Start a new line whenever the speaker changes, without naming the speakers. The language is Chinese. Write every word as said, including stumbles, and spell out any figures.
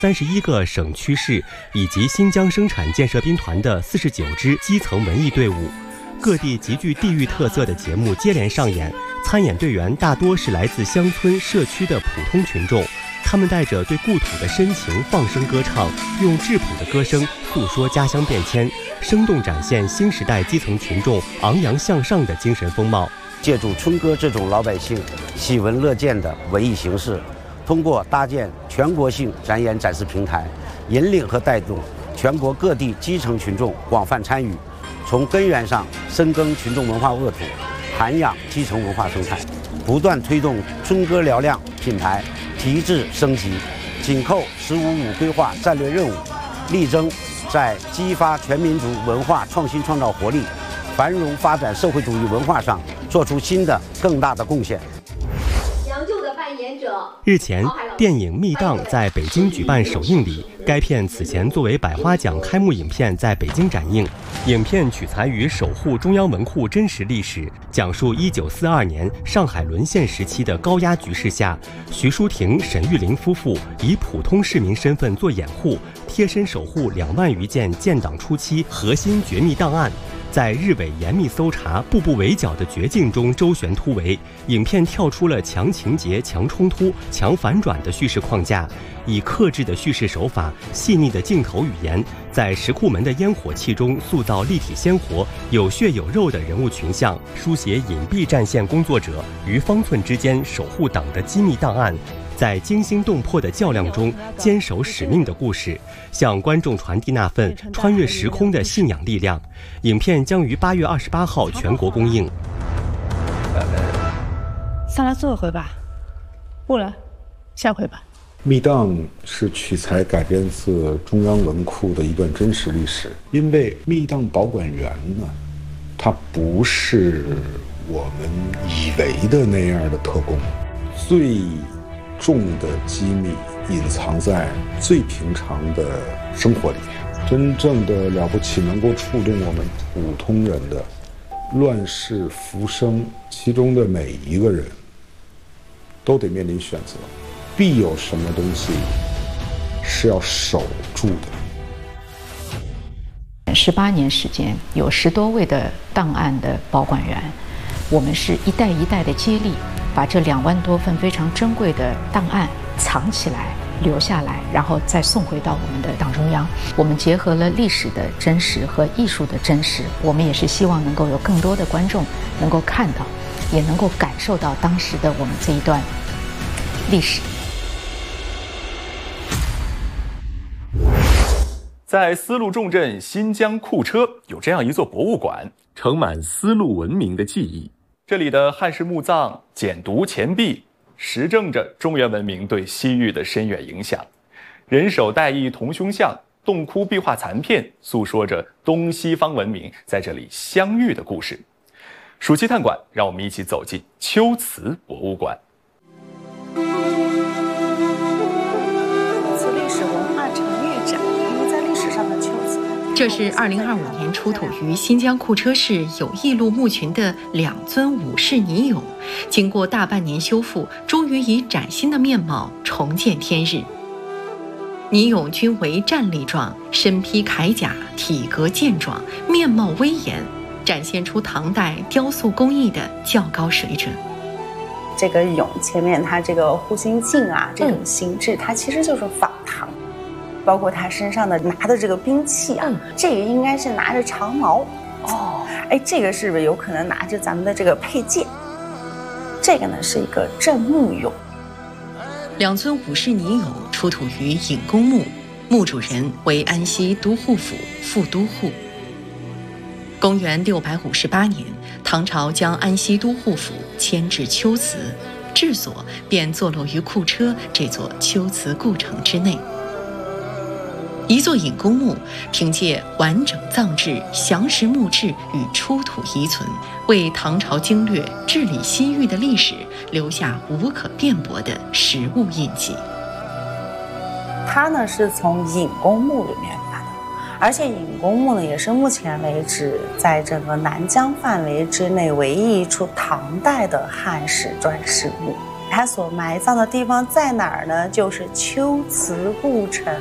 三十一个省区市以及新疆生产建设兵团的四十九支基层文艺队伍，各地极具地域特色的节目接连上演。参演队员大多是来自乡村社区的普通群众，他们带着对故土的深情放声歌唱，用质朴的歌声诉说家乡变迁，生动展现新时代基层群众昂扬向上的精神风貌。
借助春歌这种老百姓喜闻乐见的文艺形式，通过搭建全国性展演展示平台，引领和带动全国各地基层群众广泛参与，从根源上深耕群众文化恶土，涵养基层文化生态，不断推动春歌嘹亮品牌提质升级，紧扣“十五五”规划战略任务，力争在激发全民族文化创新创造活力、繁荣发展社会主义文化上做出新的更大的贡献。
日前，电影《密档》在北京举办首映礼。该片此前作为百花奖开幕影片在北京展映。影片取材于守护中央文库真实历史，讲述一九四二年上海沦陷时期的高压局势下，徐淑婷、沈玉琳夫妇以普通市民身份做掩护，贴身守护两万余件建党初期核心绝密档案。在日伪严密搜查、步步围剿的绝境中周旋突围，影片跳出了强情节、强冲突、强反转的叙事框架，以克制的叙事手法、细腻的镜头语言，在石库门的烟火气中塑造立体鲜活、有血有肉的人物群像，书写隐蔽战线工作者于方寸之间守护党的机密档案，在惊心动魄的较量中坚守使命的故事，向观众传递那份穿越时空的信仰力量。影片将于八月二十八号全国公映。
上来坐会吧，不了，下回吧。
密档是取材改编自中央文库的一段真实历史，因为密档保管员呢，他不是我们以为的那样的特工，最重的机密隐藏在最平常的生活里面。真正的了不起，能够触动我们普通人的乱世浮生，其中的每一个人都得面临选择，必有什么东西是要守住
的。十八年时间，有十多位的档案的保管员，我们是一代一代的接力，把这两万多份非常珍贵的档案藏起来、留下来，然后再送回到我们的党中央。我们结合了历史的真实和艺术的真实，我们也是希望能够有更多的观众能够看到，也能够感受到当时的我们这一段历史。
在丝路重镇新疆库车有这样一座博物馆，盛满丝路文明的记忆。这里的汉式墓葬、简牍钱币，实证着中原文明对西域的深远影响。人手带艺铜胸像、洞窟壁画残片，诉说着东西方文明在这里相遇的故事。暑期探馆，让我们一起走进秋瓷博物馆。
此历史文化成玉展，因为在历史上的秋瓷。
这是二零二五年出土于新疆库车市有义路墓群的两尊武士泥俑，经过大半年修复，终于以崭新的面貌重见天日。泥俑均为站立状，身披铠甲，体格健壮，面貌威严，展现出唐代雕塑工艺的较高水准。
这个俑前面它这个护心镜啊，这种形制，它其实就是仿唐。包括他身上的拿的这个兵器啊，嗯、这个应该是拿着长矛哦，哎，这个是不是有可能拿着咱们的这个佩剑？这个呢是一个镇墓俑。
两尊武士泥俑出土于隐公墓，墓主人为安西都护府副都护。公元六百五十八年，唐朝将安西都护府迁至龟兹，治所便坐落于库车这座龟兹故城之内。一座隐公墓，凭借完整葬制、详实墓志与出土遗存，为唐朝经略治理西域的历史留下无可辩驳的实物印记。
它呢是从隐公墓里面发的，而且隐公墓呢也是目前为止在整个南疆范围之内唯一一处唐代的汉式砖石墓。 他所埋葬的地方在哪儿呢？就是龟兹故城。